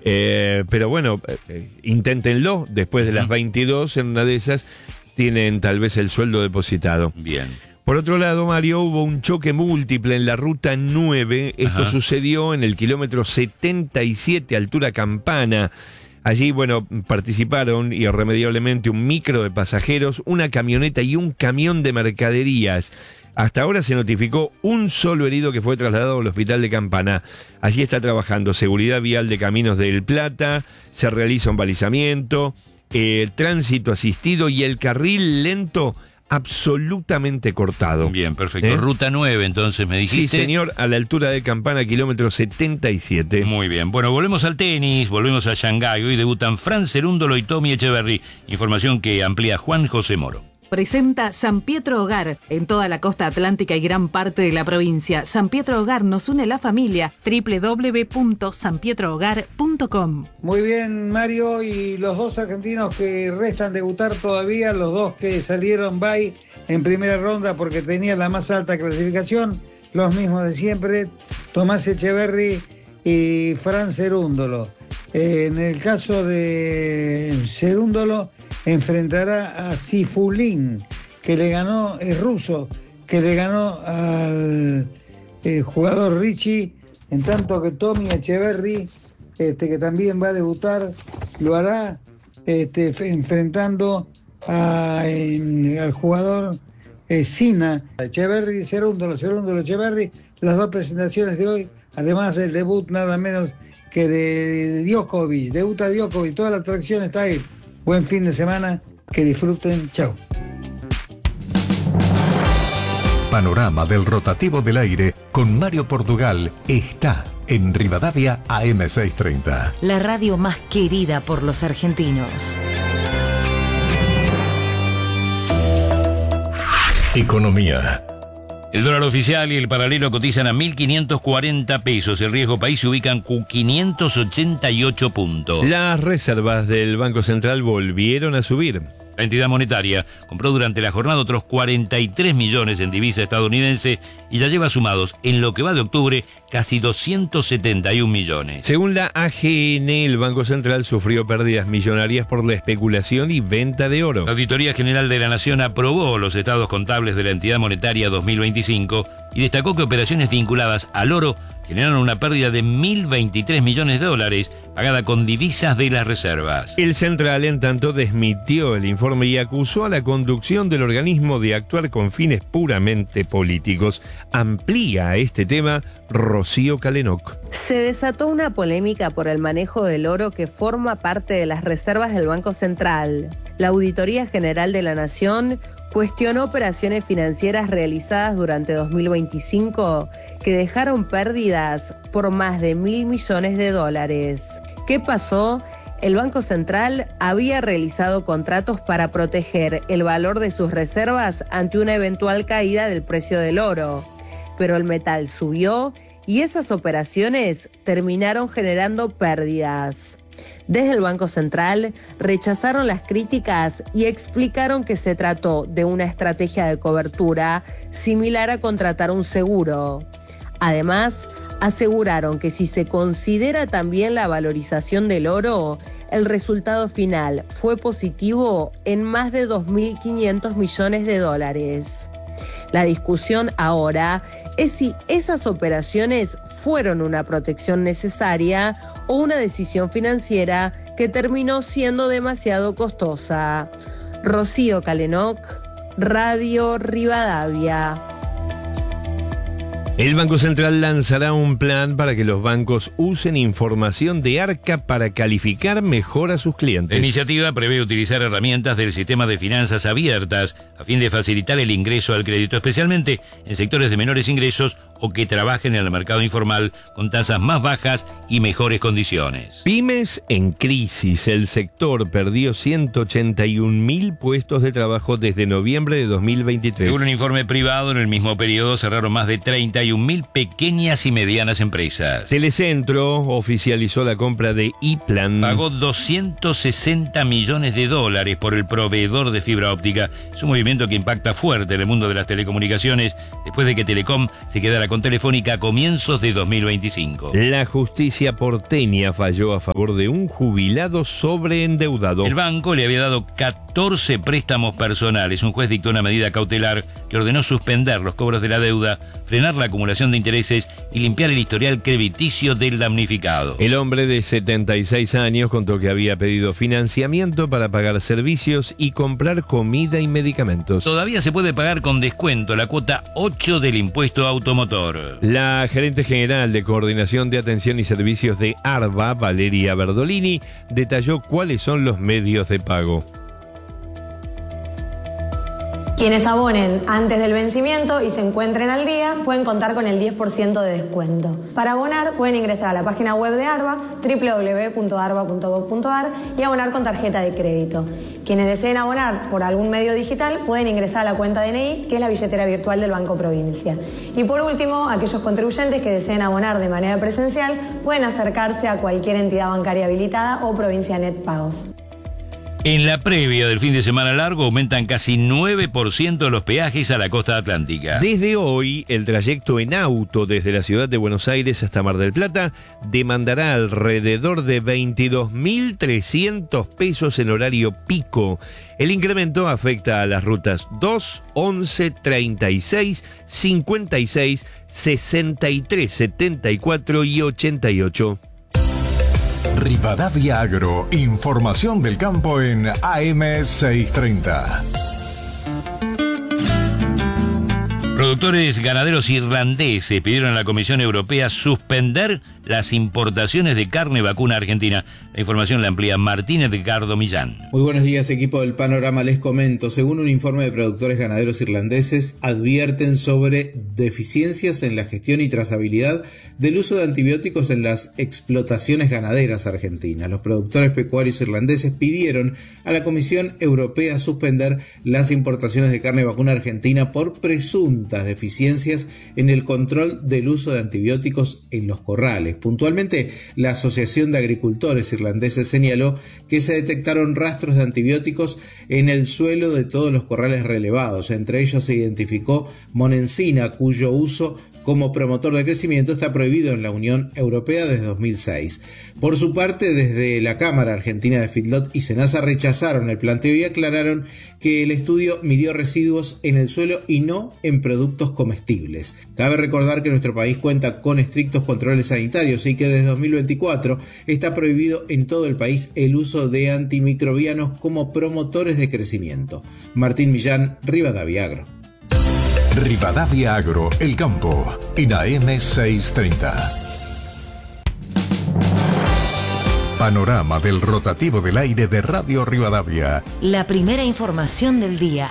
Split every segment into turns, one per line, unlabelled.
Pero bueno, inténtenlo después de las 22, en una de esas tienen tal vez el sueldo depositado.
Bien.
Por otro lado, Mario, hubo un choque múltiple en la ruta 9. Esto sucedió en el kilómetro 77, altura Campana. Allí, bueno, participaron irremediablemente un micro de pasajeros, una camioneta y un camión de mercaderías. Hasta ahora se notificó un solo herido que fue trasladado al hospital de Campana. Allí está trabajando Seguridad Vial de Caminos del Plata, se realiza un balizamiento, tránsito asistido y el carril lento absolutamente cortado.
Bien, perfecto. Ruta 9, entonces, me dijiste.
Sí, señor, a la altura de Campana, kilómetro 77.
Muy bien. Bueno, volvemos al tenis, volvemos a Shanghái. Hoy debutan Fran Cerúndolo y Tommy Echeverry. Información que amplía Juan José Moro.
Presenta San Pietro Hogar en toda la costa atlántica y gran parte de la provincia. San Pietro Hogar nos une la familia. www.sanpietrohogar.com.
Muy bien, Mario, y los dos argentinos que restan debutar todavía, los dos que salieron bye en primera ronda porque tenían la más alta clasificación, los mismos de siempre, Tomás Echeverry y Fran Cerúndolo. En el caso de Cerúndolo, enfrentará a Sifulín, que le ganó, es ruso, que le ganó al jugador Ricci, en tanto que Tommy Echeverry, que también va a debutar, lo hará enfrentando al jugador Sina. Echeverry y Cerúndolo, Echeverry, las dos presentaciones de hoy, además del debut nada menos que de Djokovic, debuta Djokovic, toda la atracción está ahí. Buen fin de semana, que disfruten, chao.
Panorama del rotativo del aire con Mario Portugal está en Rivadavia AM630.
La radio más querida por los argentinos.
Economía.
El dólar oficial y el paralelo cotizan a 1.540 pesos. El riesgo país se ubica en 588 puntos.
Las reservas del Banco Central volvieron a subir.
La entidad monetaria compró durante la jornada otros 43 millones en divisa estadounidense y ya lleva sumados en lo que va de octubre casi 271 millones.
Según la AGN, el Banco Central sufrió pérdidas millonarias por la especulación y venta de oro.
La Auditoría General de la Nación aprobó los estados contables de la entidad monetaria 2025 y destacó que operaciones vinculadas al oro generaron una pérdida de $1.023 millones pagada con divisas de las reservas.
El Central, en tanto, desmintió el informe y acusó a la conducción del organismo de actuar con fines puramente políticos. Amplía este tema Rocío Calenoc.
Se desató una polémica por el manejo del oro que forma parte de las reservas del Banco Central. La Auditoría General de la Nación cuestionó operaciones financieras realizadas durante 2025 que dejaron pérdidas por más de $1.000 millones. ¿Qué pasó? El Banco Central había realizado contratos para proteger el valor de sus reservas ante una eventual caída del precio del oro, pero el metal subió y esas operaciones terminaron generando pérdidas. Desde el Banco Central rechazaron las críticas y explicaron que se trató de una estrategia de cobertura similar a contratar un seguro. Además, aseguraron que si se considera también la valorización del oro, el resultado final fue positivo en más de $2.500 millones. La discusión ahora es si esas operaciones fueron una protección necesaria o una decisión financiera que terminó siendo demasiado costosa. Rocío Calenoc, Radio Rivadavia.
El Banco Central lanzará un plan para que los bancos usen información de Arca para calificar mejor a sus clientes.
La iniciativa prevé utilizar herramientas del sistema de finanzas abiertas a fin de facilitar el ingreso al crédito, especialmente en sectores de menores ingresos o que trabajen en el mercado informal con tasas más bajas y mejores condiciones.
Pymes en crisis. El sector perdió 181.000 puestos de trabajo desde noviembre de 2023.
Según un informe privado, en el mismo periodo cerraron más de 31.000 pequeñas y medianas empresas.
Telecentro oficializó la compra de iPlan.
Pagó $260 millones por el proveedor de fibra óptica. Es un movimiento que impacta fuerte en el mundo de las telecomunicaciones después de que Telecom se quedara con con Telefónica a comienzos de 2025.
La justicia porteña falló a favor de un jubilado sobreendeudado.
El banco le había dado 14 préstamos personales. Un juez dictó una medida cautelar que ordenó suspender los cobros de la deuda, frenar la acumulación de intereses y limpiar el historial crediticio del damnificado.
El hombre de 76 años contó que había pedido financiamiento para pagar servicios y comprar comida y medicamentos.
Todavía se puede pagar con descuento la cuota 8 del impuesto automotor.
La gerente general de Coordinación de Atención y Servicios de ARBA, Valeria Berdolini, detalló cuáles son los medios de pago.
Quienes abonen antes del vencimiento y se encuentren al día pueden contar con el 10% de descuento. Para abonar pueden ingresar a la página web de ARBA, www.arba.gov.ar, y abonar con tarjeta de crédito. Quienes deseen abonar por algún medio digital pueden ingresar a la cuenta DNI, que es la billetera virtual del Banco Provincia. Y por último, aquellos contribuyentes que deseen abonar de manera presencial pueden acercarse a cualquier entidad bancaria habilitada o Provincia Net Pagos.
En la previa del fin de semana largo aumentan casi 9% los peajes a la costa atlántica.
Desde hoy, el trayecto en auto desde la ciudad de Buenos Aires hasta Mar del Plata demandará alrededor de 22.300 pesos en horario pico. El incremento afecta a las rutas 2, 11, 36, 56, 63, 74 y 88.
Rivadavia Agro, información del campo en AM630.
Productores ganaderos irlandeses pidieron a la Comisión Europea suspender las importaciones de carne vacuna argentina. La información la amplía Martín Edgardo Millán.
Muy buenos días, equipo del Panorama. Les comento, según un informe de productores ganaderos irlandeses, advierten sobre deficiencias en la gestión y trazabilidad del uso de antibióticos en las explotaciones ganaderas argentinas. Los productores pecuarios irlandeses pidieron a la Comisión Europea suspender las importaciones de carne vacuna argentina por presuntas deficiencias en el control del uso de antibióticos en los corrales. Puntualmente, la Asociación de Agricultores Irlandeses señaló que se detectaron rastros de antibióticos en el suelo de todos los corrales relevados. Entre ellos se identificó monensina, cuyo uso como promotor de crecimiento está prohibido en la Unión Europea desde 2006. Por su parte, desde la Cámara Argentina de Feedlot y Senasa rechazaron el planteo y aclararon que el estudio midió residuos en el suelo y no en productos comestibles. Cabe recordar que nuestro país cuenta con estrictos controles sanitarios y que desde 2024 está prohibido en todo el país el uso de antimicrobianos como promotores de crecimiento. Martín Millán, Rivadavia Agro.
Rivadavia Agro, el campo, en AM630. Panorama del rotativo del aire de Radio Rivadavia.
La primera información del día.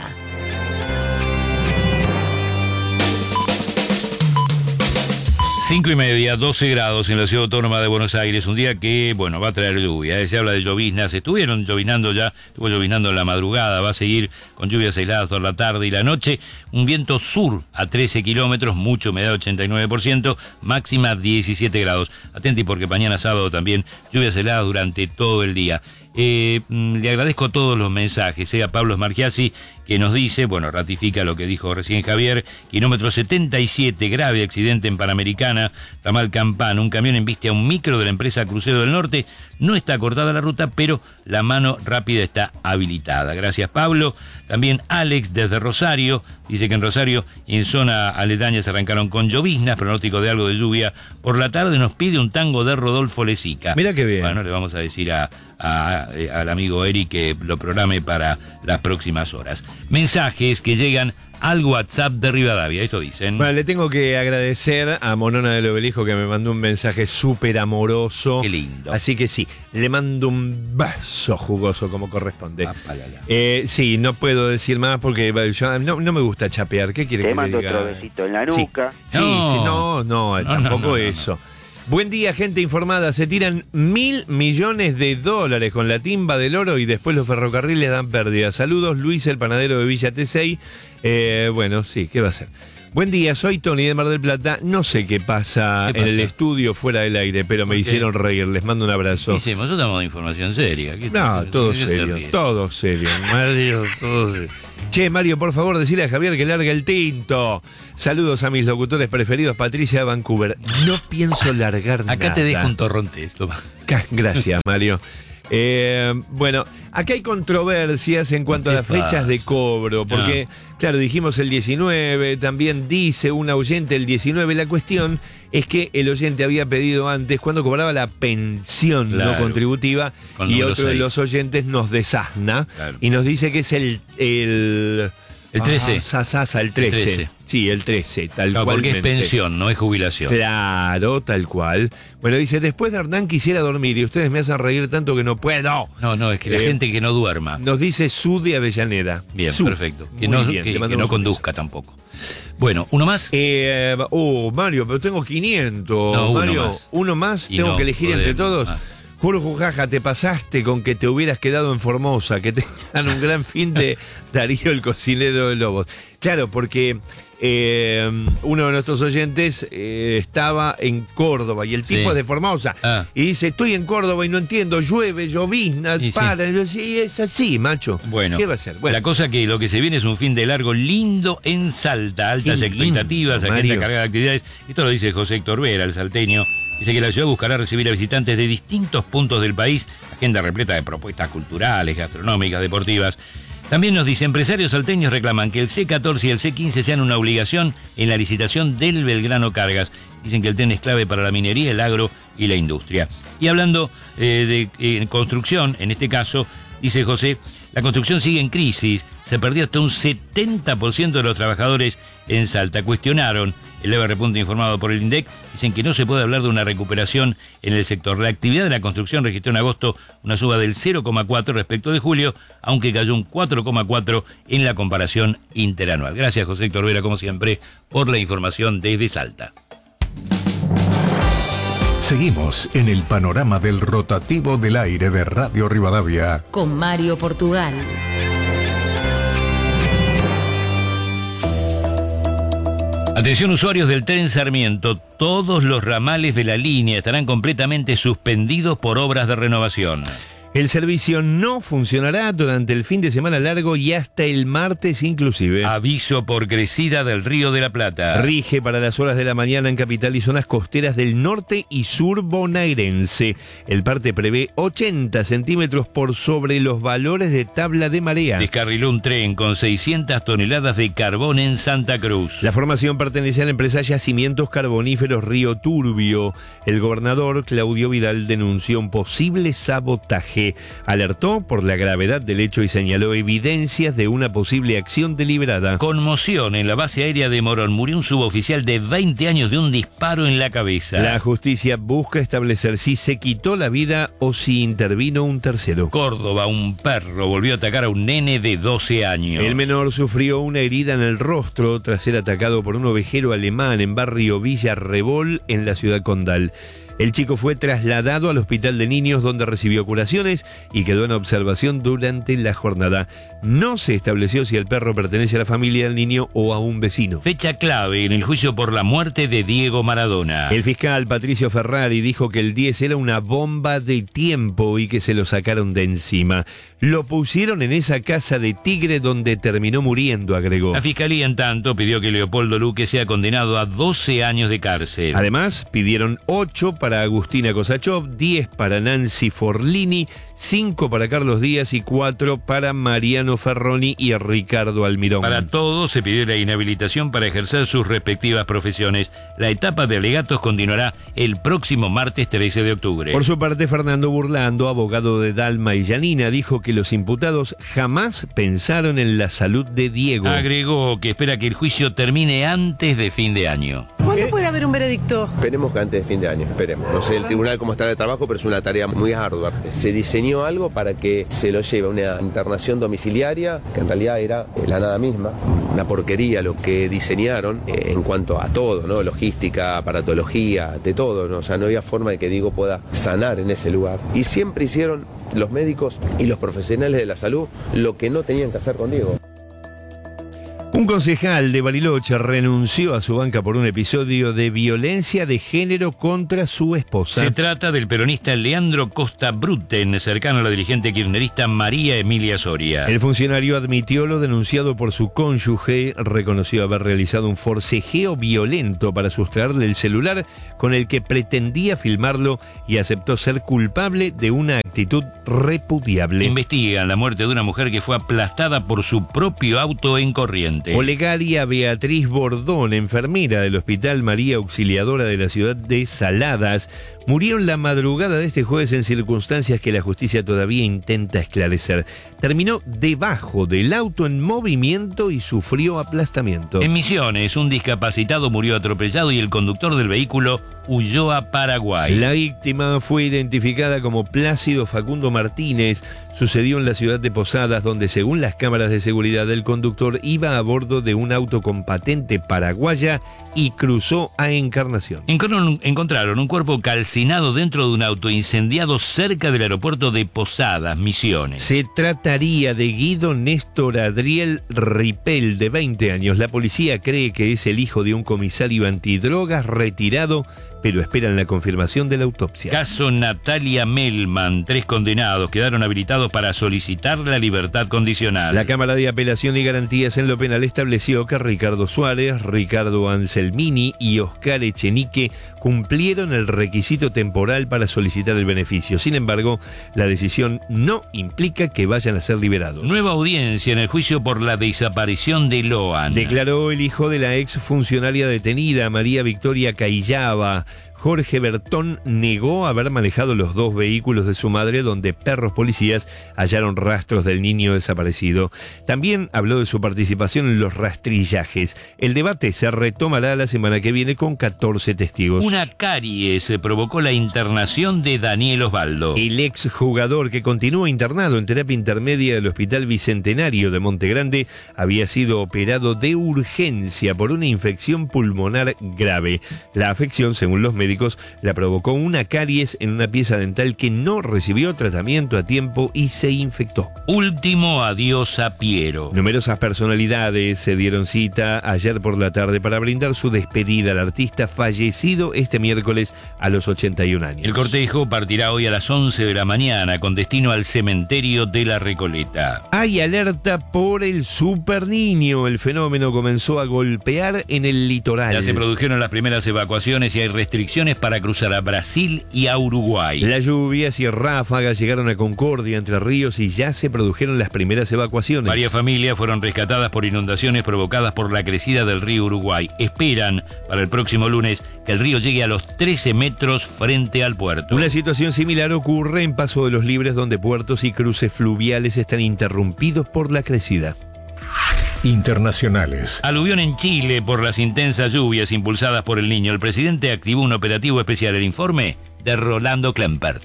5:30, 12 grados en la ciudad autónoma de Buenos Aires, un día que, bueno, va a traer lluvia, se habla de lloviznas, estuvo lloviznando en la madrugada, va a seguir con lluvias aisladas toda la tarde y la noche, un viento sur a 13 kilómetros, mucha humedad 89%, máxima 17 grados. Atenti porque mañana sábado también lluvias aisladas durante todo el día. Le agradezco todos los mensajes, a Pablo Smargiassi, que nos dice, ratifica lo que dijo recién Javier, kilómetro 77, grave accidente en Panamericana, ramal Campana, un camión embiste a un micro de la empresa Crucero del Norte, no está cortada la ruta, pero la mano rápida está habilitada. Gracias, Pablo. También Alex desde Rosario, dice que en Rosario y en zona aledaña se arrancaron con lloviznas, pronóstico de algo de lluvia por la tarde, nos pide un tango de Rodolfo Lezica.
Mira qué bien.
Bueno, le vamos a decir al amigo Eric que lo programe para las próximas horas. Mensajes que llegan al WhatsApp de Rivadavia, esto dicen.
Bueno, le tengo que agradecer a Monona del Obelisco que me mandó un mensaje súper amoroso.
Qué lindo.
Así que sí, le mando un beso jugoso como corresponde. Sí, no puedo decir más porque yo, no me gusta chapear. ¿Qué quiere que le diga?
Te mando otro besito en la nuca.
Sí, tampoco eso. Buen día, gente informada. Se tiran $1.000 millones con la timba del oro y después los ferrocarriles dan pérdida. Saludos, Luis, el panadero de Villa T6. Sí, ¿qué va a hacer? Buen día, soy Tony de Mar del Plata. No sé qué pasa en el estudio fuera del aire, pero me hicieron reír. Les mando un abrazo.
Nosotros damos información seria.
No, todo serio, todo serio. Mario, todo serio. Che, Mario, por favor, decile a Javier que larga el tinto. Saludos a mis locutores preferidos, Patricia de Vancouver. No pienso largar nada.
Acá te dejo un torronte esto.
Gracias, Mario. Bueno, acá hay controversias en cuanto a las fechas de cobro, porque, claro, dijimos el 19, también dice un oyente el 19. La cuestión es que el oyente había pedido antes cuando cobraba la pensión no contributiva, y otro de los oyentes nos desasna y nos dice que es el 13. El 13. Sí, el 13, tal cual.
Porque es pensión, no es jubilación.
Claro, tal cual. Bueno, dice, después de Hernán quisiera dormir y ustedes me hacen reír tanto que no puedo.
No, es que la gente que no duerma.
Nos dice Su de Avellaneda.
Bien, perfecto. Que no conduzca tampoco. Bueno, ¿uno más?
Mario, pero tengo 500.
No,
Mario, uno más. Tengo que elegir entre todos. Juro, Jaja, te pasaste con que te hubieras quedado en Formosa. Que tengan un gran fin de Darío, el cocinero de lobos. Claro, porque uno de nuestros oyentes estaba en Córdoba y el tipo es de Formosa. Y dice, estoy en Córdoba y no entiendo, llueve, llovizna, para. Y yo, sí, es así, macho.
Bueno,
¿qué va a ser? Bueno,
la cosa que lo que se viene es un fin de largo lindo en Salta. Altas expectativas, agenda cargada de actividades. Esto lo dice José Héctor Vera, el salteño. Dice que la ciudad buscará recibir a visitantes de distintos puntos del país, agenda repleta de propuestas culturales, gastronómicas, deportivas. También nos dice, empresarios salteños reclaman que el C14 y el C15 sean una obligación en la licitación del Belgrano Cargas. Dicen que el tren es clave para la minería, el agro y la industria. Y hablando de construcción, en este caso, dice José, la construcción sigue en crisis. Se perdió hasta un 70% de los trabajadores en Salta. Cuestionaron el leve repunte informado por el INDEC. Dicen que no se puede hablar de una recuperación en el sector. La actividad de la construcción registró en agosto una suba del 0,4 respecto de julio, aunque cayó un 4,4 en la comparación interanual. Gracias, José Héctor Vera, como siempre, por la información desde Salta.
Seguimos en el panorama del rotativo del aire de Radio Rivadavia.
Con Mario Portugal.
Atención usuarios del tren Sarmiento, todos los ramales de la línea estarán completamente suspendidos por obras de renovación.
El servicio no funcionará durante el fin de semana largo y hasta el martes inclusive.
Aviso por crecida del Río de la Plata.
Rige para las horas de la mañana en capital y zonas costeras del norte y sur bonaerense. El parte prevé 80 centímetros por sobre los valores de tabla de marea.
Descarriló un tren con 600 toneladas de carbón en Santa Cruz.
La formación pertenece a la empresa Yacimientos Carboníferos Río Turbio. El gobernador Claudio Vidal denunció un posible sabotaje. Alertó por la gravedad del hecho y señaló evidencias de una posible acción deliberada.
Conmoción en la base aérea de Morón. Murió un suboficial de 20 años de un disparo en la cabeza.
La justicia busca establecer si se quitó la vida o si intervino un tercero.
Córdoba, un perro volvió a atacar a un nene de 12 años.
El menor sufrió una herida en el rostro tras ser atacado por un ovejero alemán en barrio Villa Rebol, en la ciudad condal. El chico fue trasladado al hospital de niños donde recibió curaciones y quedó en observación durante la jornada. No se estableció si el perro pertenece a la familia del niño o a un vecino.
Fecha clave en el juicio por la muerte de Diego Maradona.
El fiscal Patricio Ferrari dijo que el 10 era una bomba de tiempo y que se lo sacaron de encima. Lo pusieron en esa casa de Tigre donde terminó muriendo, agregó.
La fiscalía, en tanto, pidió que Leopoldo Luque sea condenado a 12 años de cárcel.
Además, pidieron 8 para Agustina Kosachov, 10 para Nancy Forlini, 5 para Carlos Díaz y 4 para Mariano Ferroni y Ricardo Almirón.
Para todos se pidió la inhabilitación para ejercer sus respectivas profesiones. La etapa de alegatos continuará el próximo martes 13 de octubre.
Por su parte, Fernando Burlando, abogado de Dalma y Yanina, dijo que los imputados jamás pensaron en la salud de Diego.
Agregó que espera que el juicio termine antes de fin de año.
¿Cuándo puede haber un veredicto?
Esperemos que antes de fin de año, esperemos. No sé el tribunal cómo estará de trabajo, pero es una tarea muy ardua. Se diseñó algo para que se lo lleve a una internación domiciliaria, que en realidad era la nada misma. Una porquería lo que diseñaron en cuanto a todo, ¿no? Logística, aparatología, de todo, ¿no? O sea, no había forma de que Diego pueda sanar en ese lugar. Y siempre hicieron los médicos y los profesionales de la salud lo que no tenían que hacer con Diego.
Un concejal de Bariloche renunció a su banca por un episodio de violencia de género contra su esposa.
Se trata del peronista Leandro Costa Bruten, cercano a la dirigente kirchnerista María Emilia Soria.
El funcionario admitió lo denunciado por su cónyuge, reconoció haber realizado un forcejeo violento para sustraerle el celular con el que pretendía filmarlo y aceptó ser culpable de una actitud repudiable.
Investigan la muerte de una mujer que fue aplastada por su propio auto en Corrientes.
Olegaria Beatriz Bordón, enfermera del Hospital María Auxiliadora de la ciudad de Saladas, murió en la madrugada de este jueves en circunstancias que la justicia todavía intenta esclarecer. Terminó debajo del auto en movimiento y sufrió aplastamiento.
En Misiones, un discapacitado murió atropellado y el conductor del vehículo huyó a Paraguay.
La víctima fue identificada como Plácido Facundo Martínez. Sucedió en la ciudad de Posadas, donde según las cámaras de seguridad el conductor iba a bordo de un auto con patente paraguaya y cruzó a Encarnación.
Encontraron un cuerpo calcinado dentro de un auto incendiado cerca del aeropuerto de Posadas, Misiones.
Se trataría de Guido Néstor Adriel Ripel, de 20 años. La policía cree que es el hijo de un comisario antidrogas retirado, pero esperan la confirmación de la autopsia.
Caso Natalia Melman. 3 condenados quedaron habilitados para solicitar la libertad condicional.
La Cámara de Apelación y Garantías en lo Penal estableció que Ricardo Suárez, Ricardo Anselmini y Oscar Echenique cumplieron el requisito temporal para solicitar el beneficio. Sin embargo, la decisión no implica que vayan a ser liberados.
Nueva audiencia en el juicio por la desaparición de Loan.
Declaró el hijo de la ex funcionaria detenida, María Victoria Cayaba. Jorge Bertón negó haber manejado los 2 vehículos de su madre donde perros policías hallaron rastros del niño desaparecido. También habló de su participación en los rastrillajes. El debate se retomará la semana que viene con 14 testigos.
Una caries provocó la internación de Daniel Osvaldo.
El exjugador, que continúa internado en terapia intermedia del Hospital Bicentenario de Monte Grande, había sido operado de urgencia por una infección pulmonar grave. La afección, según los médicos, la provocó una caries en una pieza dental que no recibió tratamiento a tiempo y se infectó.
Último adiós a Piero.
Numerosas personalidades se dieron cita ayer por la tarde para brindar su despedida al artista fallecido este miércoles a los 81 años.
El cortejo partirá hoy a las 11 de la mañana con destino al cementerio de la Recoleta.
Hay alerta por el Super Niño. El fenómeno comenzó a golpear en el litoral.
Ya se produjeron las primeras evacuaciones y hay restricciones para cruzar a Brasil y a Uruguay.
Las lluvias y ráfagas llegaron a Concordia, Entre Ríos, y ya se produjeron las primeras evacuaciones.
Varias familias fueron rescatadas por inundaciones provocadas por la crecida del río Uruguay. Esperan para el próximo lunes que el río llegue a los 13 metros frente al puerto.
Una situación similar ocurre en Paso de los Libres, donde puertos y cruces fluviales están interrumpidos por la crecida.
Internacionales.
Aluvión en Chile por las intensas lluvias impulsadas por el Niño. El presidente activó un operativo especial. El informe de Rolando Klempert.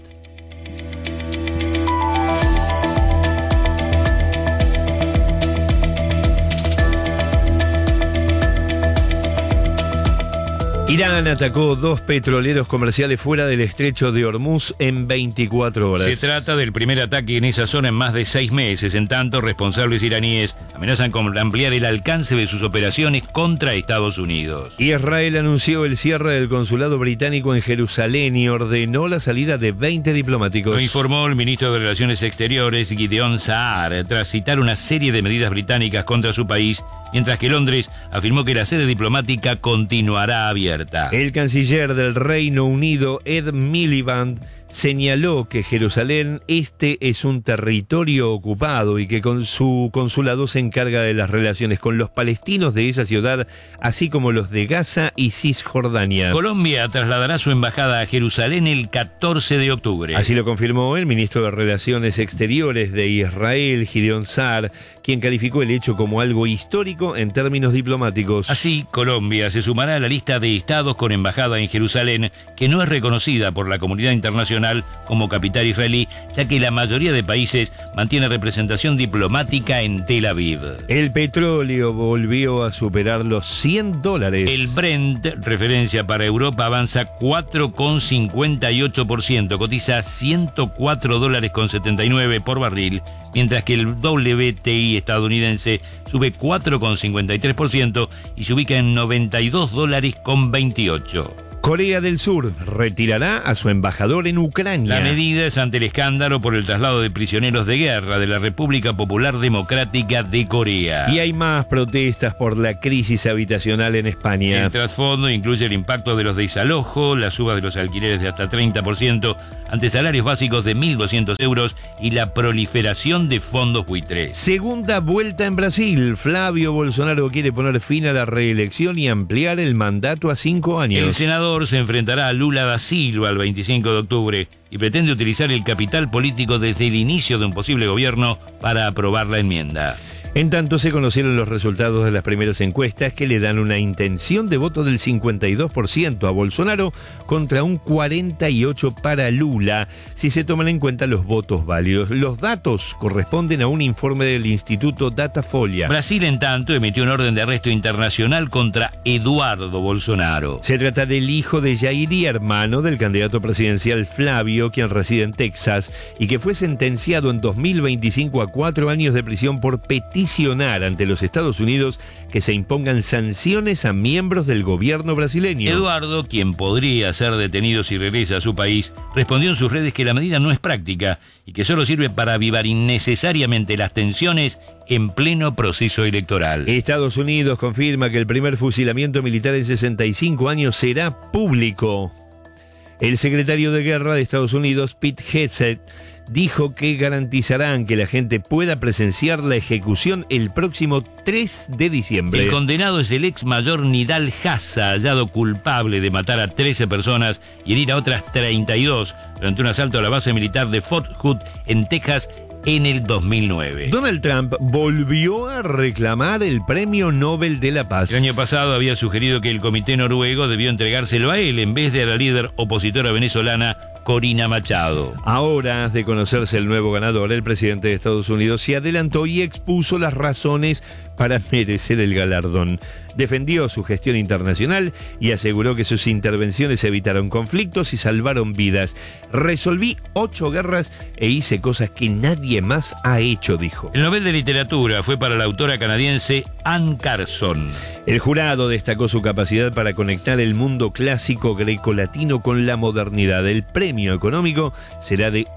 Irán atacó 2 petroleros comerciales fuera del estrecho de Hormuz en 24 horas.
Se trata del primer ataque en esa zona en más de 6 meses. En tanto, responsables iraníes amenazan con ampliar el alcance de sus operaciones contra Estados Unidos.
Israel anunció el cierre del consulado británico en Jerusalén y ordenó la salida de 20 diplomáticos.
Lo informó el ministro de Relaciones Exteriores, Gideon Saar, tras citar una serie de medidas británicas contra su país, mientras que Londres afirmó que la sede diplomática continuará abierta.
El canciller del Reino Unido, Ed Miliband, señaló que Jerusalén Este es un territorio ocupado y que con su consulado se encarga de las relaciones con los palestinos de esa ciudad, así como los de Gaza y Cisjordania.
Colombia trasladará su embajada a Jerusalén el 14 de octubre.
Así lo confirmó el ministro de Relaciones Exteriores de Israel, Gideon Saar, quien calificó el hecho como algo histórico en términos diplomáticos.
Así, Colombia se sumará a la lista de estados con embajada en Jerusalén, que no es reconocida por la comunidad internacional internacional como capital israelí, ya que la mayoría de países mantiene representación diplomática en Tel Aviv.
El petróleo volvió a superar los $100.
El Brent, referencia para Europa, avanza 4,58%, cotiza $104.79 por barril, mientras que el WTI estadounidense sube 4,53% y se ubica en $92.28.
Corea del Sur retirará a su embajador en Ucrania.
La medida es ante el escándalo por el traslado de prisioneros de guerra de la República Popular Democrática de Corea.
Y hay más protestas por la crisis habitacional en España.
El trasfondo incluye el impacto de los desalojos, las subas de los alquileres de hasta 30%, ante salarios básicos de 1.200 euros y la proliferación de fondos buitres.
Segunda vuelta en Brasil. Flavio Bolsonaro quiere poner fin a la reelección y ampliar el mandato a 5 años.
El senador se enfrentará a Lula da Silva el 25 de octubre y pretende utilizar el capital político desde el inicio de un posible gobierno para aprobar la enmienda.
En tanto, se conocieron los resultados de las primeras encuestas que le dan una intención de voto del 52% a Bolsonaro contra un 48% para Lula, si se toman en cuenta los votos válidos. Los datos corresponden a un informe del Instituto Datafolia.
Brasil, en tanto, emitió un orden de arresto internacional contra Eduardo Bolsonaro.
Se trata del hijo de Jair y hermano del candidato presidencial Flavio, quien reside en Texas y que fue sentenciado en 2025 a 4 años de prisión por peticionar ante los Estados Unidos que se impongan sanciones a miembros del gobierno brasileño.
Eduardo, quien podría ser detenido si regresa a su país, respondió en sus redes que la medida no es práctica y que solo sirve para avivar innecesariamente las tensiones en pleno proceso electoral.
Estados Unidos confirma que el primer fusilamiento militar en 65 años será público. El secretario de Guerra de Estados Unidos, Pete Hegseth, dijo que garantizarán que la gente pueda presenciar la ejecución el próximo 3 de diciembre.
El condenado es el ex mayor Nidal Haza, hallado culpable de matar a 13 personas y herir a otras 32 durante un asalto a la base militar de Fort Hood en Texas en el 2009.
Donald Trump volvió a reclamar el Premio Nobel de la Paz.
El año pasado había sugerido que el comité noruego debió entregárselo a él en vez de a la líder opositora venezolana Corina Machado.
Ahora, de conocerse el nuevo ganador, el presidente de Estados Unidos se adelantó y expuso las razones para merecer el galardón. Defendió su gestión internacional y aseguró que sus intervenciones evitaron conflictos y salvaron vidas. Resolví 8 guerras e hice cosas que nadie más ha hecho, dijo.
El Nobel de Literatura fue para la autora canadiense Anne Carson.
El jurado destacó su capacidad para conectar el mundo clásico grecolatino con la modernidad. El premio económico será de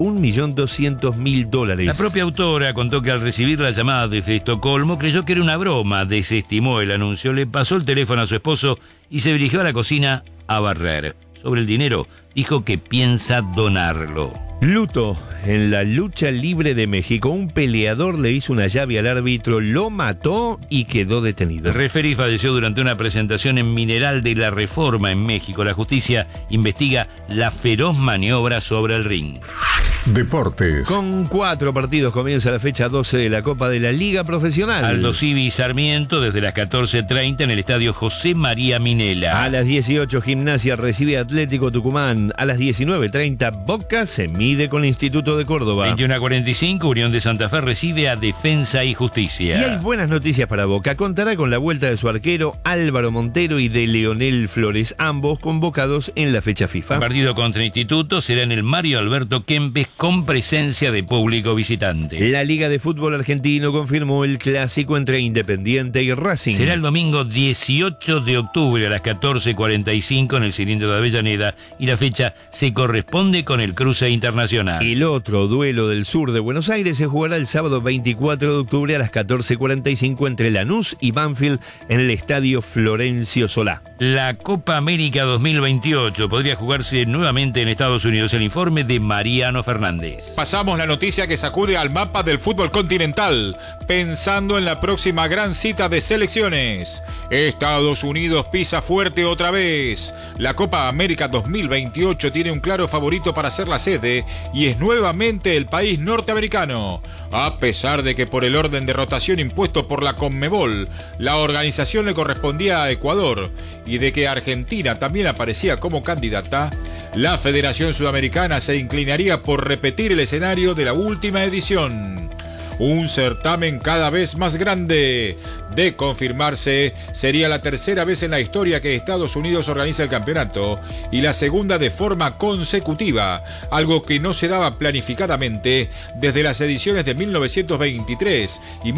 $1.200.000.
La propia autora contó que al recibir la llamada desde Estocolmo creyó que era una broma, desestimó el anuncio, le pasó el teléfono a su esposo y se dirigió a la cocina a barrer. Sobre el dinero, dijo que piensa donarlo.
Luto. En la lucha libre de México, un peleador le hizo una llave al árbitro, lo mató y quedó detenido.
El referí falleció durante una presentación en Mineral de la Reforma en México. La justicia investiga la feroz maniobra sobre el ring.
Deportes.
Con 4 partidos comienza la fecha 12 de la Copa de la Liga Profesional.
Aldosivi y Sarmiento desde las 14:30 en el estadio José María Minela.
A las 18 Gimnasia recibe a Atlético Tucumán. A las 19:30 Boca se mide con el Instituto de Córdoba.
21:45 Unión de Santa Fe recibe a Defensa y Justicia.
Y hay buenas noticias para Boca. Contará con la vuelta de su arquero Álvaro Montero y de Leonel Flores, ambos convocados en la fecha FIFA.
El partido contra Instituto será en el Mario Alberto Kempes con presencia de público visitante.
La Liga de Fútbol Argentino confirmó el clásico entre Independiente y Racing.
Será el domingo 18 de octubre a las 14:45 en el Cilindro de Avellaneda y la fecha se corresponde con el cruce internacional.
El otro duelo del sur de Buenos Aires se jugará el sábado 24 de octubre a las 14:45 entre Lanús y Banfield en el Estadio Florencio Solá.
La Copa América 2028 podría jugarse nuevamente en Estados Unidos. El informe de Mariano Fernández.
Pasamos la noticia que sacude al mapa del fútbol continental, pensando en la próxima gran cita de selecciones. Estados Unidos pisa fuerte otra vez. La Copa América 2028 tiene un claro favorito para ser la sede y es nuevamente el país norteamericano. A pesar de que por el orden de rotación impuesto por la Conmebol, la organización le correspondía a Ecuador y de que Argentina también aparecía como candidata, la Federación Sudamericana se inclinaría por repetir el escenario de la última edición. Un certamen cada vez más grande. De confirmarse, sería la tercera vez en la historia que Estados Unidos organiza el campeonato y la segunda de forma consecutiva, algo que no se daba planificadamente desde las ediciones de 1923 y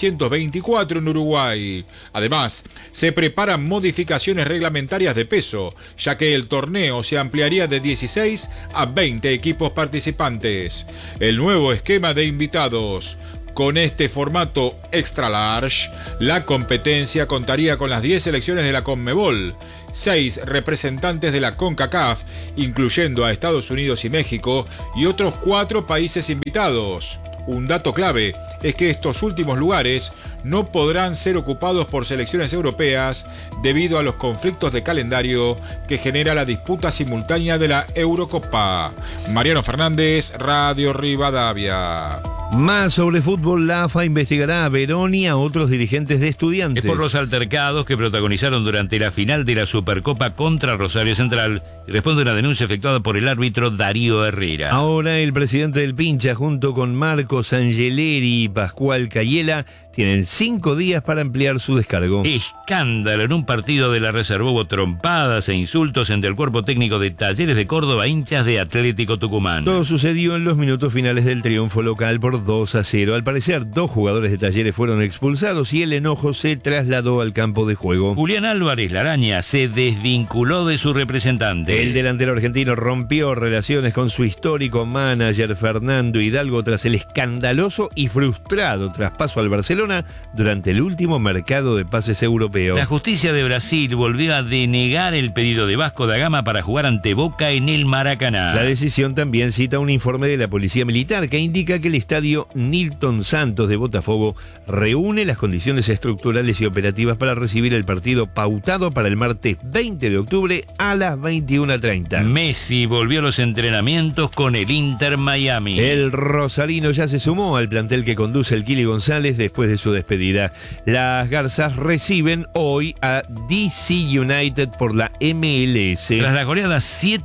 1924 en Uruguay. Además, se preparan modificaciones reglamentarias de peso, ya que el torneo se ampliaría de 16 a 20 equipos participantes. El nuevo esquema de invitados. Con este formato extra large, la competencia contaría con las 10 selecciones de la CONMEBOL, 6 representantes de la CONCACAF, incluyendo a Estados Unidos y México, y otros 4 países invitados. Un dato clave es que estos últimos lugares no podrán ser ocupados por selecciones europeas debido a los conflictos de calendario que genera la disputa simultánea de la Eurocopa. Mariano Fernández, Radio Rivadavia.
Más sobre fútbol, la AFA investigará a Verón y a otros dirigentes de Estudiantes.
Es por los altercados que protagonizaron durante la final de la Supercopa contra Rosario Central y responde a una denuncia efectuada por el árbitro Darío Herrera.
Ahora el presidente del Pincha, junto con Marcos Angeleri y Pascual Cayela, tienen 5 días para ampliar su descargo.
Escándalo. En un partido de la reserva hubo trompadas e insultos entre el cuerpo técnico de Talleres de Córdoba, hinchas de Atlético Tucumán.
Todo sucedió en los minutos finales del triunfo local por 2-0. Al parecer, 2 jugadores de Talleres fueron expulsados y el enojo se trasladó al campo de juego.
Julián Álvarez, la araña, se desvinculó de su representante.
El delantero argentino rompió relaciones con su histórico manager Fernando Hidalgo tras el escandaloso y frustrado traspaso al Barcelona durante el último mercado de pases europeo.
La justicia de Brasil volvió a denegar el pedido de Vasco da Gama para jugar ante Boca en el Maracaná.
La decisión también cita un informe de la Policía Militar que indica que el estadio Nilton Santos de Botafogo reúne las condiciones estructurales y operativas para recibir el partido pautado para el martes 20 de octubre a las 21:30.
Messi volvió a los entrenamientos con el Inter Miami.
El rosarino ya se sumó al plantel que conduce el Kili González después de su despedida. Las Garzas reciben hoy a DC United por la MLS.
Tras la goleada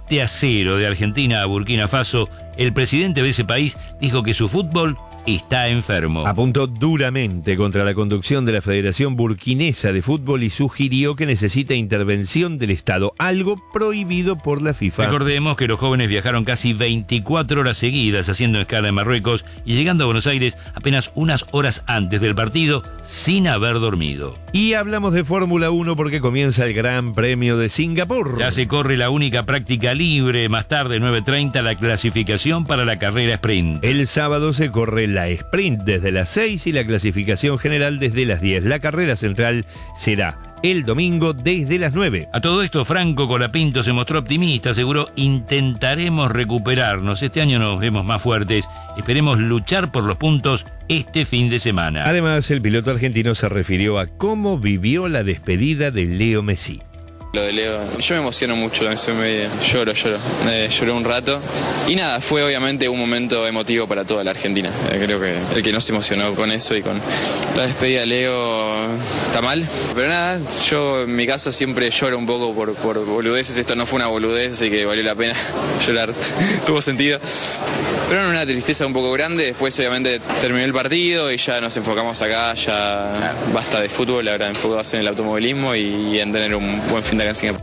7-0 de Argentina a Burkina Faso, el presidente de ese país dijo que su fútbol está enfermo.
Apuntó duramente contra la conducción de la Federación Burkinesa de Fútbol y sugirió que necesita intervención del Estado, algo prohibido por la FIFA.
Recordemos que los jóvenes viajaron casi 24 horas seguidas haciendo escala en Marruecos y llegando a Buenos Aires apenas unas horas antes del partido sin haber dormido.
Y hablamos de Fórmula 1 porque comienza el Gran Premio de Singapur.
Ya se corre la única práctica libre, más tarde 9:30 la clasificación para la carrera sprint.
El sábado se corre la sprint desde las 6 y la clasificación general desde las 10. La carrera central será el domingo desde las 9.
A todo esto, Franco Colapinto se mostró optimista, aseguró: intentaremos recuperarnos, este año nos vemos más fuertes, esperemos luchar por los puntos este fin de semana.
Además, el piloto argentino se refirió a cómo vivió la despedida de Leo Messi.
Lo de Leo, yo me emociono mucho, lloro, lloré un rato y nada, fue obviamente un momento emotivo para toda la Argentina. Creo que el que no se emocionó con eso y con la despedida de Leo está mal, pero nada, yo en mi caso siempre lloro un poco por boludeces. Esto no fue una boludez, así que valió la pena llorar, tuvo sentido, pero no, una tristeza un poco grande. Después obviamente terminó el partido y ya nos enfocamos acá, ya basta de fútbol, ahora enfocados en el automovilismo y en tener un buen fin de acá en Singapur.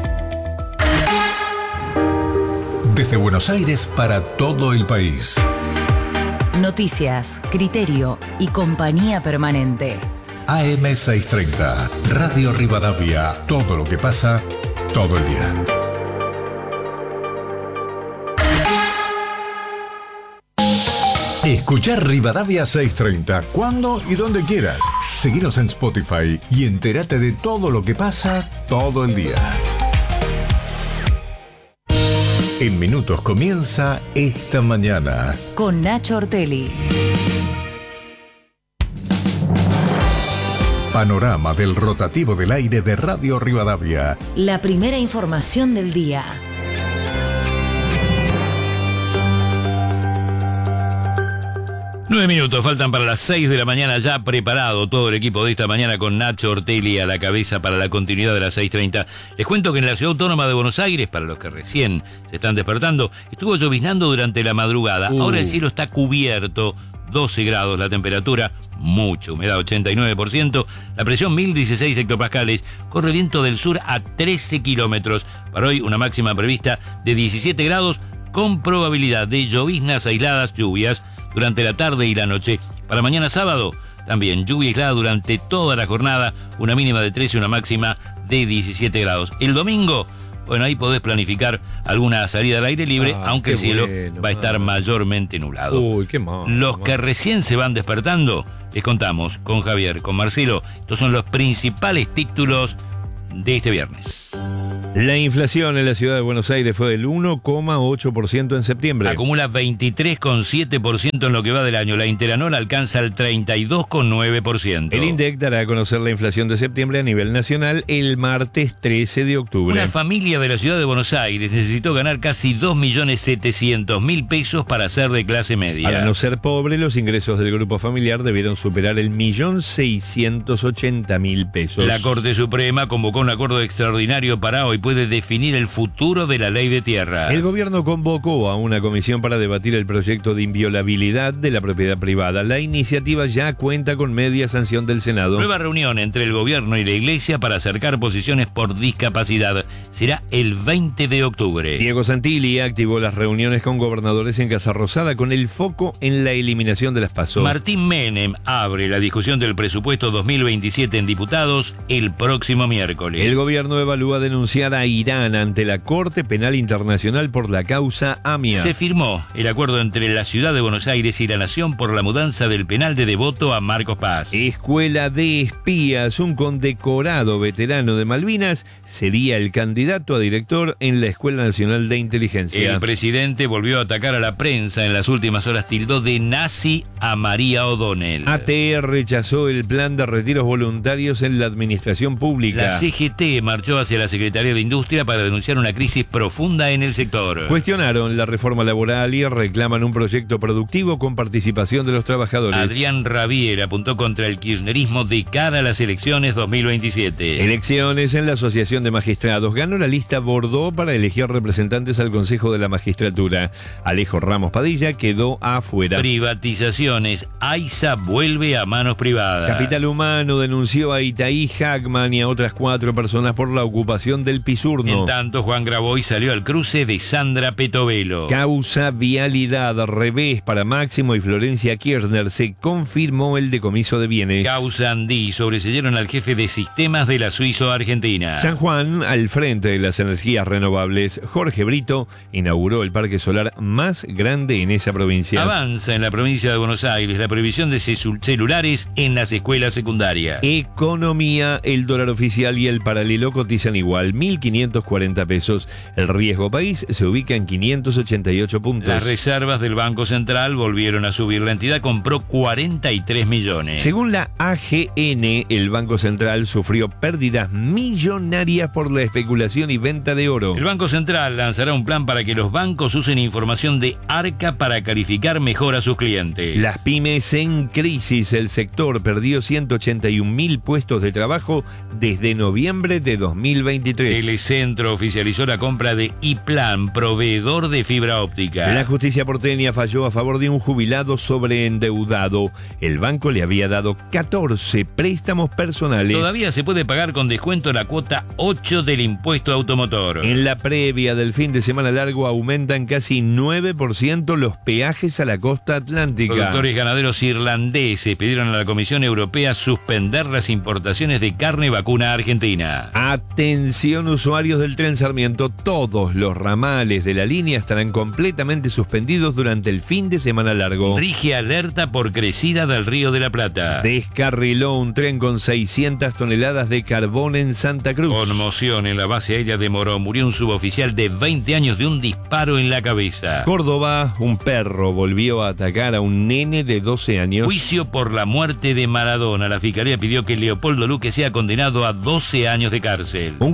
Desde Buenos Aires para todo el país.
Noticias, criterio y compañía permanente.
AM630, Radio Rivadavia, todo lo que pasa, todo el día. Escuchar Rivadavia 630 cuando y donde quieras. Seguinos en Spotify y entérate de todo lo que pasa todo el día. En minutos comienza Esta Mañana.
Con Nacho Ortelli.
Panorama del rotativo del aire de Radio Rivadavia.
La primera información del día.
9 minutos, faltan para las 6 de la mañana, ya preparado todo el equipo de esta mañana con Nacho Ortelli a la cabeza para la continuidad de las 6:30. Les cuento que en la Ciudad Autónoma de Buenos Aires, para los que recién se están despertando, estuvo lloviznando durante la madrugada. Ahora el cielo está cubierto, 12 grados la temperatura, mucha humedad, 89%, la presión 1016 hectopascales, corre viento del sur a 13 kilómetros. Para hoy una máxima prevista de 17 grados con probabilidad de lloviznas aisladas, lluvias durante la tarde y la noche. Para mañana sábado, también lluvia aislada durante toda la jornada, una mínima de 13 y una máxima de 17 grados. El domingo, bueno, ahí podés planificar alguna salida al aire libre, aunque el cielo va a estar mayormente nublado.
Uy, qué mal.
Los que recién se van despertando, les contamos con Javier, con Marcelo, estos son los principales títulos de este viernes.
La inflación en la ciudad de Buenos Aires fue del 1,8% en septiembre.
Acumula 23,7% en lo que va del año. La Interanor alcanza el 32,9%.
El INDEC dará a conocer la inflación de septiembre a nivel nacional el martes 13 de octubre.
Una familia de la ciudad de Buenos Aires necesitó ganar casi 2.700.000 pesos para ser de clase media.
Para no ser pobre, los ingresos del grupo familiar debieron superar el 1.680.000 pesos.
La Corte Suprema convocó un acuerdo extraordinario para hoy. Puede definir el futuro de la ley de tierras.
El gobierno convocó a una comisión para debatir el proyecto de inviolabilidad de la propiedad privada. La iniciativa ya cuenta con media sanción del Senado.
Nueva reunión entre el gobierno y la iglesia para acercar posiciones por discapacidad. Será el 20 de octubre.
Diego Santilli activó las reuniones con gobernadores en Casa Rosada con el foco en la eliminación de las PASO.
Martín Menem abre la discusión del presupuesto 2027 en diputados el próximo miércoles.
El gobierno evalúa denunciar a Irán ante la Corte Penal Internacional por la causa AMIA.
Se firmó el acuerdo entre la ciudad de Buenos Aires y la Nación por la mudanza del penal de Devoto a Marcos Paz.
Escuela de Espías, un condecorado veterano de Malvinas, sería el candidato a director en la Escuela Nacional de Inteligencia.
El presidente volvió a atacar a la prensa en las últimas horas, tildó de nazi a María O'Donnell.
ATE rechazó el plan de retiros voluntarios en la administración pública.
La CGT marchó hacia la Secretaría de Industria para denunciar una crisis profunda en el sector.
Cuestionaron la reforma laboral y reclaman un proyecto productivo con participación de los trabajadores.
Adrián Rabier apuntó contra el kirchnerismo de cara a las elecciones 2027.
Elecciones en la Asociación de Magistrados. Ganó la lista Bordeaux para elegir representantes al Consejo de la Magistratura. Alejo Ramos Padilla quedó afuera.
Privatizaciones. AISA vuelve a manos privadas.
Capital Humano denunció a Itaí Hackman y a otras 4 personas por la ocupación del Pisurno.
En tanto, Juan Graboy salió al cruce de Sandra Petovelo.
Causa vialidad, revés para Máximo y Florencia Kirchner. Se confirmó el decomiso de bienes.
Causa Andí, sobreseyeron al jefe de sistemas de la Suizo-Argentina.
San Juan, al frente de las energías renovables. Jorge Brito inauguró el parque solar más grande en esa provincia.
Avanza en la provincia de Buenos Aires la prohibición de celulares en las escuelas secundarias.
Economía, el dólar oficial y el paralelo cotizan igual, 1.540 pesos. El riesgo país se ubica en 588 puntos.
Las reservas del Banco Central volvieron a subir. La entidad compró 43 millones.
Según la AGN, el Banco Central sufrió pérdidas millonarias por la especulación y venta de oro.
El Banco Central lanzará un plan para que los bancos usen información de Arca para calificar mejor a sus clientes.
Las pymes en crisis. El sector perdió 181.000 puestos de trabajo desde noviembre de 2023.
El centro oficializó la compra de iPlan, proveedor de fibra óptica.
La justicia porteña falló a favor de un jubilado sobreendeudado. El banco le había dado 14 préstamos personales.
Todavía se puede pagar con descuento la cuota 8 del impuesto automotor.
En la previa del fin de semana largo aumentan casi 9% los peajes a la costa atlántica.
Productores ganaderos irlandeses pidieron a la Comisión Europea suspender las importaciones de carne vacuna argentina.
Atención usuarios del Tren Sarmiento, todos los ramales de la línea estarán completamente suspendidos durante el fin de semana largo.
Rige alerta por crecida del Río de la Plata.
Descarriló un tren con 600 toneladas de carbón en Santa Cruz.
Conmoción en la base aérea de Morón. Murió un suboficial de 20 años de un disparo en la cabeza.
Córdoba, un perro volvió a atacar a un nene de 12 años.
Juicio por la muerte de Maradona. La Fiscalía pidió que Leopoldo Luque sea condenado a 12 años de cárcel.
Un concejal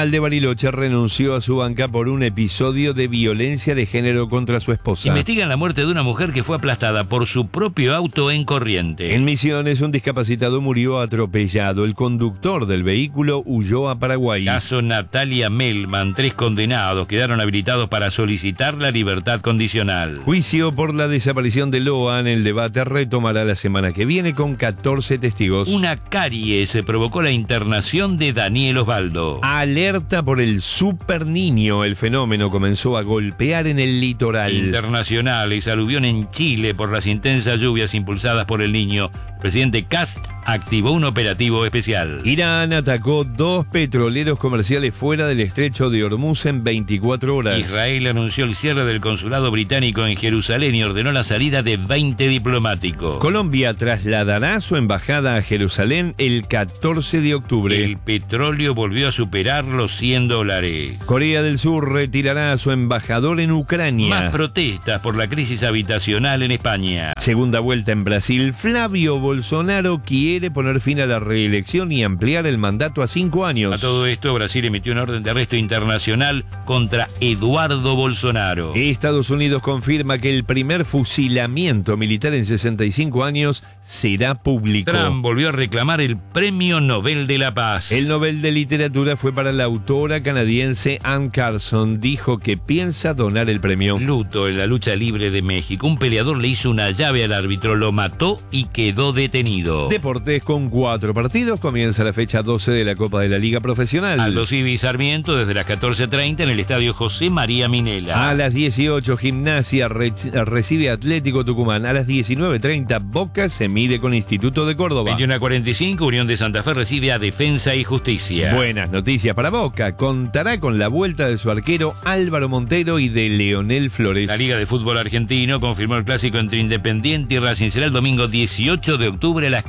concejal de Bariloche renunció a su banca por un episodio de violencia de género contra su esposa.
Investigan la muerte de una mujer que fue aplastada por su propio auto en Corrientes.
En Misiones, un discapacitado murió atropellado. El conductor del vehículo huyó a Paraguay.
Caso Natalia Melman. 3 condenados quedaron habilitados para solicitar la libertad condicional.
Juicio por la desaparición de Loan. El debate retomará la semana que viene con 14 testigos.
Una caries se provocó la internación de Daniel Osvaldo.
Alerta por el super niño. El fenómeno comenzó a golpear en el litoral.
Internacionales, aluvión en Chile por las intensas lluvias impulsadas por el niño. El presidente Kast activó un operativo especial.
Irán atacó 2 petroleros comerciales fuera del estrecho de Hormuz en 24 horas.
Israel anunció el cierre del consulado británico en Jerusalén y ordenó la salida de 20 diplomáticos.
Colombia trasladará su embajada a Jerusalén el 14 de octubre.
El petróleo volvió a superar los $100.
Corea del Sur retirará a su embajador en Ucrania.
Más protestas por la crisis habitacional en España.
Segunda vuelta en Brasil. Flavio Bolsonaro quiere poner fin a la reelección y ampliar el mandato a 5 años.
A todo esto, Brasil emitió una orden de arresto internacional contra Eduardo Bolsonaro.
Estados Unidos confirma que el primer fusilamiento militar en 65 años será público.
Trump volvió a reclamar el Premio Nobel de la Paz.
El Nobel de Literatura fue para la autora canadiense Anne Carson. Dijo que piensa donar el premio.
Luto en la lucha libre de México. Un peleador le hizo una llave al árbitro, lo mató y quedó detenido.
Deportes con 4 partidos. Comienza la fecha 12 de la Copa de la Liga Profesional.
Aldo Civi y Sarmiento desde las 14:30 en el estadio José María Minela.
A las 18, Gimnasia recibe Atlético Tucumán. A las 19:30, Boca se mide con Instituto de Córdoba.
21:45, Unión de Santa Fe recibe a Defensa y Justicia.
Buenas noticias para Boca. Contará con la vuelta de su arquero Álvaro Montero y de Leonel Flores.
La Liga de Fútbol Argentino confirmó el clásico entre Independiente y Racing. Será el domingo 18 de octubre a las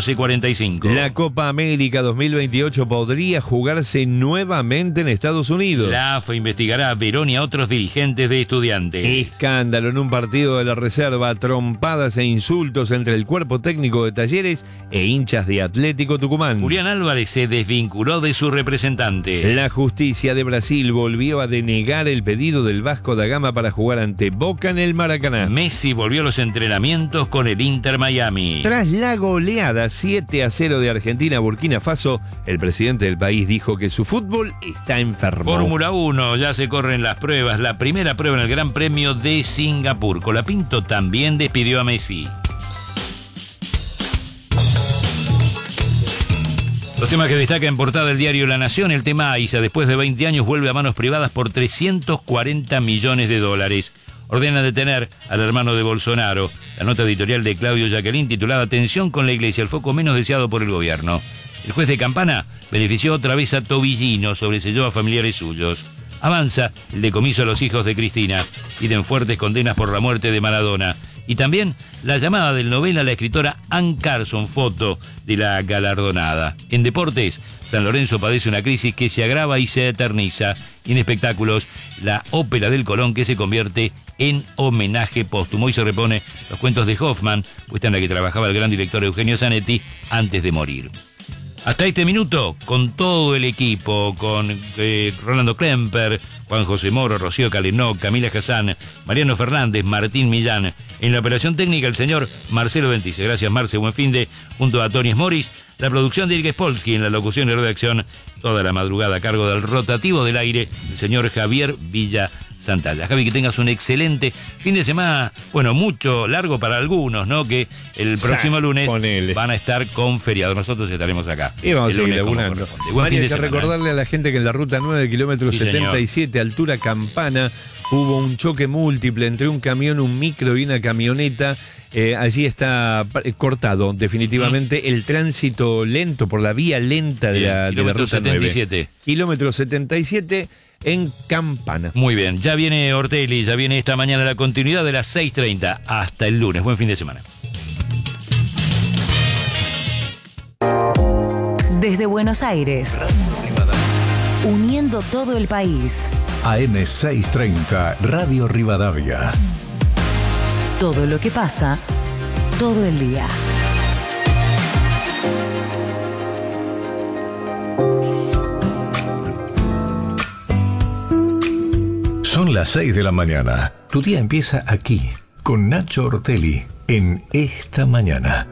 14:45.
La Copa América 2028 podría jugarse nuevamente en Estados Unidos.
La AFA investigará a Verón y a otros dirigentes de Estudiantes.
Escándalo en un partido de la reserva, trompadas e insultos entre el cuerpo técnico de Talleres e hinchas de Atlético Tucumán.
Julián Álvarez se desvinculó de su representante.
La justicia de Brasil volvió a denegar el pedido del Vasco da Gama para jugar ante Boca en el Maracaná.
Messi volvió a los entrenamientos con el Inter Miami.
Tras la goleada 7-0 de Argentina a Burkina Faso, el presidente del país dijo que su fútbol está enfermo.
Fórmula 1, ya se corren las pruebas. La primera prueba en el Gran Premio de Singapur. Colapinto también despidió a Messi. Los temas que destaca en portada del diario La Nación. El tema AISA, después de 20 años, vuelve a manos privadas por $340 millones. Ordena detener al hermano de Bolsonaro. La nota editorial de Claudio Jacqueline titulada Tensión con la Iglesia, el foco menos deseado por el gobierno. El juez de Campana benefició otra vez a Tobillino, sobreseyó a familiares suyos. Avanza el decomiso a los hijos de Cristina. Piden fuertes condenas por la muerte de Maradona. Y también la llamada del Nobel a la escritora Anne Carson, foto de la galardonada. En deportes, San Lorenzo padece una crisis que se agrava y se eterniza. Y en espectáculos, la ópera del Colón que se convierte en homenaje póstumo. Y se repone los cuentos de Hoffman, puesta en la que trabajaba el gran director Eugenio Zanetti antes de morir. Hasta este minuto, con todo el equipo, con Rolando Klemper, Juan José Moro, Rocío Calenó, Camila Hassan, Mariano Fernández, Martín Millán. En la operación técnica, el señor Marcelo Ventice. Gracias, Marce, buen fin de, junto a Tony Morris. La producción de Eric Spolsky, en la locución y redacción, toda la madrugada a cargo del rotativo del aire, el señor Javier Villa Santalla. Javi, que tengas un excelente fin de semana, bueno, mucho largo para algunos, ¿no? Que el próximo lunes van a estar con feriado. Nosotros estaremos acá.
Y vamos a seguir laburando. María, hay que recordarle a la gente que en la ruta 9, kilómetro 77, altura Campana, hubo un choque múltiple entre un camión, un micro y una camioneta. Allí está cortado definitivamente el tránsito lento por la vía lenta de la ruta
77.
9. Kilómetro 77 en Campana.
Muy bien, ya viene Ortelli, ya viene esta mañana la continuidad de las 6:30 hasta el lunes. Buen fin de semana.
Desde Buenos Aires, uniendo todo el país.
AM630, Radio Rivadavia.
Todo lo que pasa, todo el día.
Son las 6 de la mañana. Tu día empieza aquí, con Nacho Ortelli, en Esta Mañana.